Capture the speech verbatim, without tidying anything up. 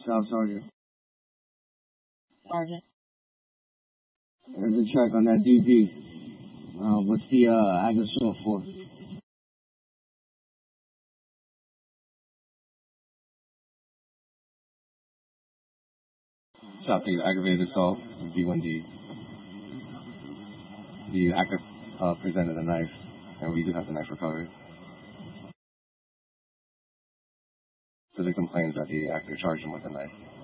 Staff Sergeant. Sergeant. There's a check on that D D. Uh, what's the uh, address short for? Stop the aggravated assault, D one D. The actor uh, presented a knife, and we do have the knife recovered. So they complained that the actor charged him with a knife.